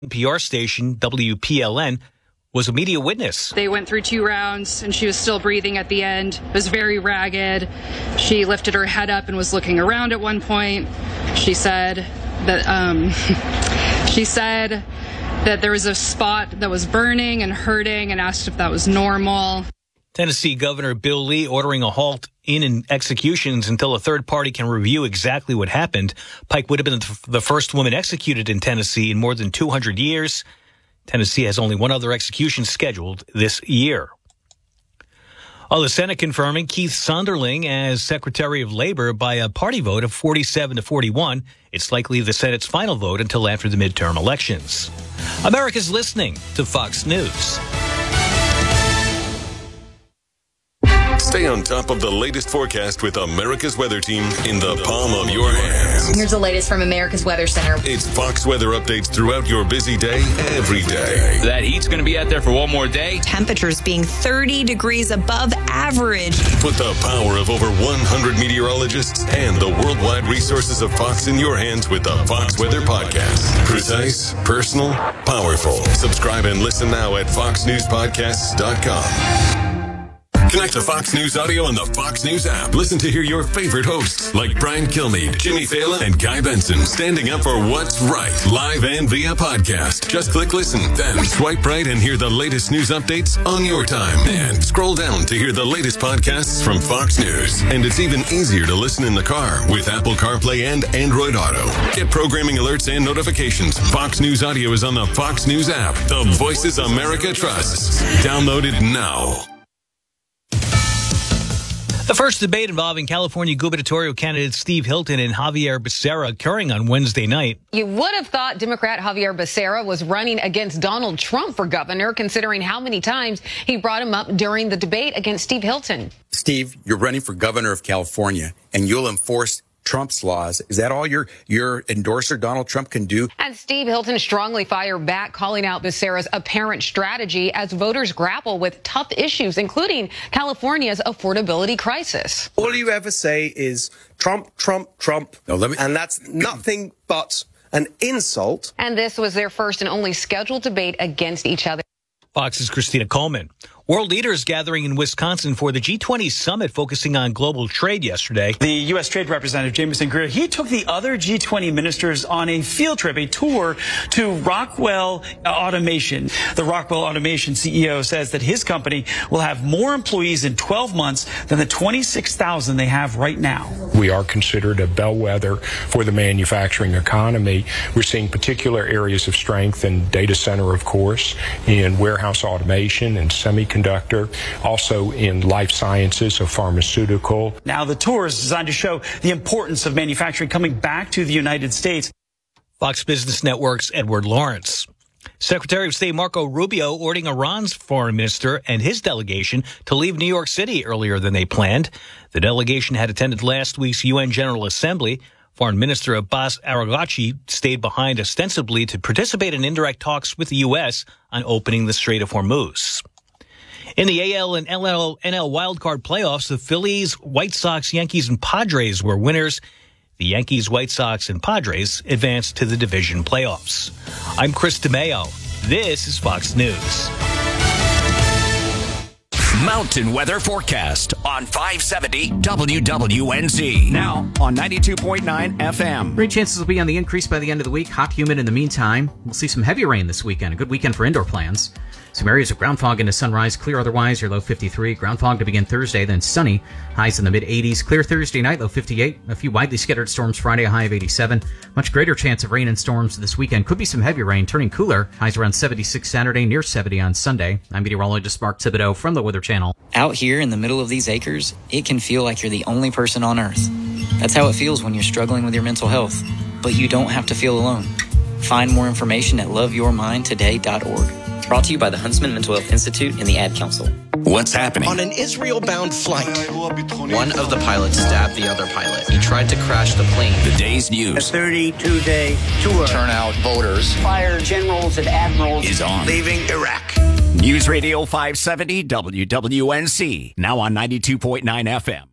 NPR station, WPLN, was a media witness. They went through 2 rounds and she was still breathing at the end. It was very ragged. She lifted her head up and was looking around at one point. She said that there was a spot that was burning and hurting and asked if that was normal. Tennessee Governor Bill Lee ordering a halt in executions until a third party can review exactly what happened. Pike would have been the first woman executed in Tennessee in more than 200 years. Tennessee has only one other execution scheduled this year. The Senate confirming Keith Sonderling as Secretary of Labor by a party vote of 47-41. It's likely the Senate's final vote until after the midterm elections. America's listening to Fox News. Stay on top of the latest forecast with America's Weather Team in the palm of your hands. Here's the latest from America's Weather Center. It's Fox weather updates throughout your busy day, every day. That heat's going to be out there for one more day. Temperatures being 30 degrees above average. Put the power of over 100 meteorologists and the worldwide resources of Fox in your hands with the Fox Weather Podcast. Precise, personal, powerful. Subscribe and listen now at foxnewspodcasts.com. Connect to Fox News Audio on the Fox News app. Listen to hear your favorite hosts like Brian Kilmeade, Jimmy Fallon, and Guy Benson standing up for what's right, live and via podcast. Just click listen, then swipe right and hear the latest news updates on your time. And scroll down to hear the latest podcasts from Fox News. And it's even easier to listen in the car with Apple CarPlay and Android Auto. Get programming alerts and notifications. Fox News Audio is on the Fox News app. The voices America trusts. Download it now. The first debate involving California gubernatorial candidates Steve Hilton and Javier Becerra occurring on Wednesday night. You would have thought Democrat Javier Becerra was running against Donald Trump for governor, considering how many times he brought him up during the debate against Steve Hilton. Steve, you're running for governor of California, and you'll enforce Trump's laws. Is that all your endorser, Donald Trump, can do? And Steve Hilton strongly fired back, calling out Becerra's apparent strategy as voters grapple with tough issues, including California's affordability crisis. All you ever say is Trump, Trump, Trump. No, and that's nothing but an insult. And this was their first and only scheduled debate against each other. Fox's Christina Coleman. World leaders gathering in Wisconsin for the G20 summit focusing on global trade yesterday. The U.S. Trade Representative Jameson Greer, he took the other G20 ministers on a field trip, a tour to Rockwell Automation. The Rockwell Automation CEO says that his company will have more employees in 12 months than the 26,000 they have right now. We are considered a bellwether for the manufacturing economy. We're seeing particular areas of strength in data center, of course, in warehouse automation and semiconductor, also in life sciences, so pharmaceutical. Now the tour is designed to show the importance of manufacturing coming back to the United States. Fox Business Network's Edward Lawrence. Secretary of State Marco Rubio ordering Iran's foreign minister and his delegation to leave New York City earlier than they planned. The delegation had attended last week's UN General Assembly. Foreign Minister Abbas Araghchi stayed behind ostensibly to participate in indirect talks with the U.S. on opening the Strait of Hormuz. In the AL and NL wildcard playoffs, the Phillies, White Sox, Yankees, and Padres were winners. The Yankees, White Sox, and Padres advanced to the division playoffs. I'm Chris DeMeo. This is Fox News. Mountain weather forecast on 570 WWNZ. Now on 92.9 FM. Rain chances will be on the increase by the end of the week. Hot, humid in the meantime. We'll see some heavy rain this weekend. A good weekend for indoor plans. Some areas of ground fog into sunrise. Clear otherwise. Your low 53. Ground fog to begin Thursday, then sunny. Highs in the mid-80s. Clear Thursday night, low 58. A few widely scattered storms Friday, a high of 87. Much greater chance of rain and storms this weekend. Could be some heavy rain, turning cooler. Highs around 76 Saturday, near 70 on Sunday. I'm meteorologist Mark Thibodeau from the Weather Channel. Out here in the middle of these acres, it can feel like you're the only person on Earth. That's how it feels when you're struggling with your mental health. But you don't have to feel alone. Find more information at loveyourmindtoday.org. Brought to you by the Huntsman Mental Health Institute and the Ad Council. What's happening? On an Israel-bound flight, one of the pilots stabbed the other pilot. He tried to crash the plane. The day's news. A 32-day tour. Turnout voters. Fire generals and admirals. Is on. Leaving Iraq. News Radio 570 WWNC. Now on 92.9 FM.